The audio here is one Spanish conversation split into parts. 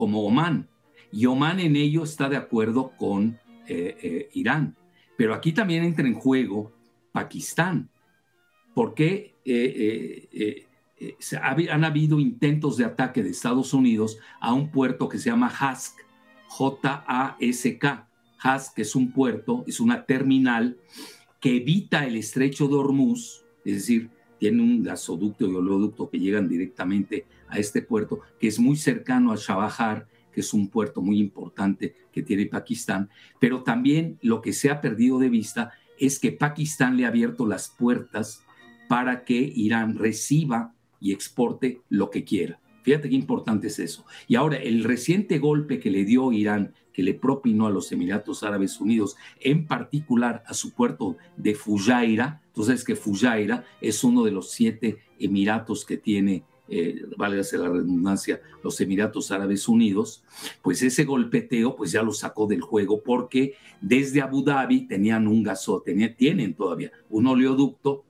como Omán. Y Omán en ello está de acuerdo con Irán. Pero aquí también entra en juego Pakistán, porque han habido intentos de ataque de Estados Unidos a un puerto que se llama Jask, J-A-S-K. Jask es un puerto, es una terminal que evita el estrecho de Hormuz, es decir, tiene un gasoducto y oleoducto que llegan directamente a este puerto, que es muy cercano a Chabahar, que es un puerto muy importante que tiene Pakistán, pero también lo que se ha perdido de vista es que Pakistán le ha abierto las puertas para que Irán reciba y exporte lo que quiera. Fíjate qué importante es eso. Y ahora, el reciente golpe que le dio Irán, que le propinó a los Emiratos Árabes Unidos, en particular a su puerto de Fujairah. Tú sabes que Fujairah es uno de los 7 emiratos que tiene, válgase la redundancia, los Emiratos Árabes Unidos. Pues ese golpeteo pues ya lo sacó del juego, porque desde Abu Dhabi tenían un tienen todavía un oleoducto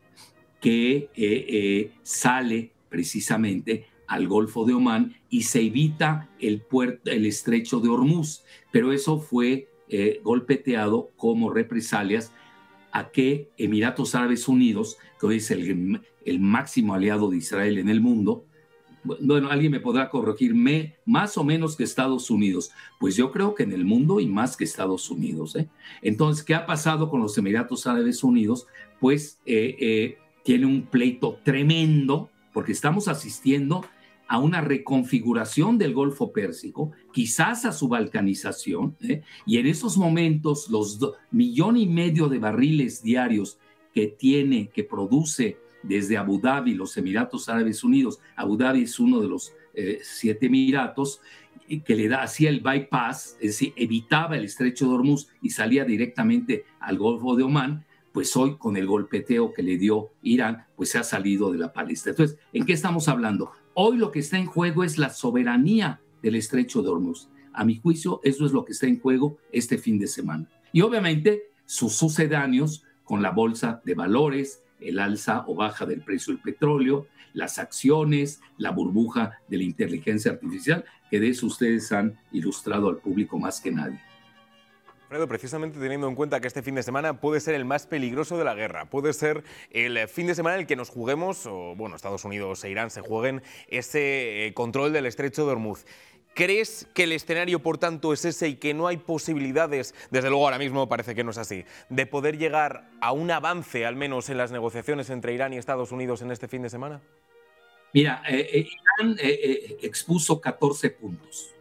que sale precisamente al Golfo de Omán y se evita el estrecho de Hormuz, pero eso fue golpeteado como represalias a que Emiratos Árabes Unidos, que hoy es el máximo aliado de Israel en el mundo, bueno, alguien me podrá corregirme, más o menos que Estados Unidos. Pues yo creo que en el mundo y más que Estados Unidos. Entonces, ¿qué ha pasado con los Emiratos Árabes Unidos? Pues tiene un pleito tremendo, porque estamos asistiendo a una reconfiguración del Golfo Pérsico, quizás a su balcanización, y en esos momentos los 1,5 millones de barriles diarios que produce desde Abu Dhabi, los Emiratos Árabes Unidos. Abu Dhabi es uno de los 7 emiratos que le hacía el bypass, es decir, evitaba el estrecho de Hormuz y salía directamente al Golfo de Omán. Pues hoy, con el golpeteo que le dio Irán, pues se ha salido de la palestra. Entonces, ¿en qué estamos hablando? Hoy lo que está en juego es la soberanía del estrecho de Hormuz. A mi juicio, eso es lo que está en juego este fin de semana. Y obviamente sus sucedáneos con la bolsa de valores, el alza o baja del precio del petróleo, las acciones, la burbuja de la inteligencia artificial, que de eso ustedes han ilustrado al público más que nadie. Alfredo, precisamente teniendo en cuenta que este fin de semana puede ser el más peligroso de la guerra, puede ser el fin de semana en el que nos juguemos, o bueno, Estados Unidos e Irán se jueguen ese control del estrecho de Hormuz. ¿Crees que el escenario, por tanto, es ese y que no hay posibilidades, desde luego ahora mismo parece que no es así, de poder llegar a un avance, al menos en las negociaciones entre Irán y Estados Unidos en este fin de semana? Mira, Irán expuso 14 puntos.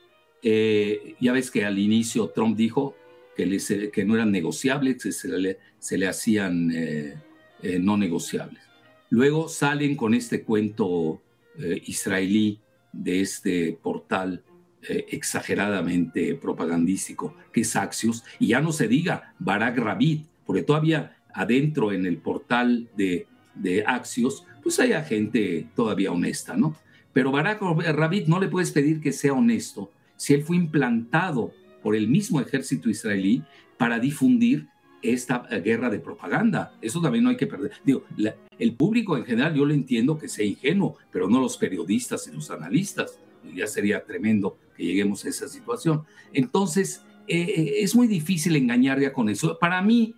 Ya ves que al inicio Trump dijo que no eran negociables, que se le hacían no negociables. Luego salen con este cuento israelí de este portal exageradamente propagandístico que es Axios, y ya no se diga Barak Ravid, porque todavía adentro en el portal de Axios, pues hay gente todavía honesta, ¿no? Pero Barak Ravid no le puedes pedir que sea honesto si él fue implantado por el mismo ejército israelí para difundir esta guerra de propaganda. Eso también no hay que perder. Digo, el público en general, yo lo entiendo que sea ingenuo, pero no los periodistas y los analistas. Ya sería tremendo que lleguemos a esa situación. Entonces, es muy difícil engañar ya con eso. Para mí,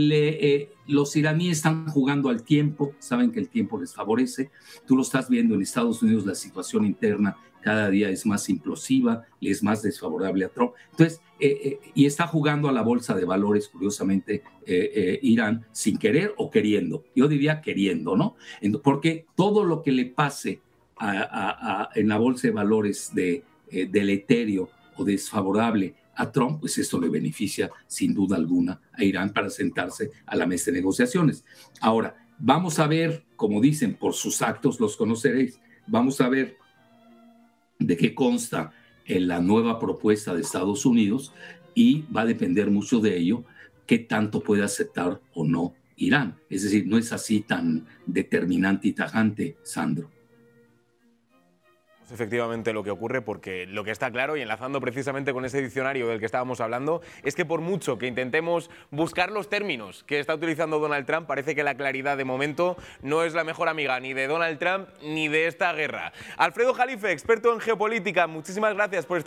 los iraníes están jugando al tiempo, saben que el tiempo les favorece. Tú lo estás viendo en Estados Unidos, la situación interna cada día es más implosiva, le es más desfavorable a Trump. Entonces, y está jugando a la bolsa de valores, curiosamente, Irán, sin querer o queriendo. Yo diría queriendo, ¿no? Porque todo lo que le pase en la bolsa de valores deleterio o desfavorable a Trump, pues esto le beneficia sin duda alguna a Irán para sentarse a la mesa de negociaciones. Ahora, vamos a ver, como dicen, por sus actos los conoceréis, vamos a ver de qué consta en la nueva propuesta de Estados Unidos, y va a depender mucho de ello qué tanto puede aceptar o no Irán. Es decir, no es así tan determinante y tajante, Sandro. Es efectivamente lo que ocurre, porque lo que está claro, y enlazando precisamente con ese diccionario del que estábamos hablando, es que por mucho que intentemos buscar los términos que está utilizando Donald Trump, parece que la claridad de momento no es la mejor amiga ni de Donald Trump ni de esta guerra. Alfredo Jalife, experto en geopolítica, muchísimas gracias por estar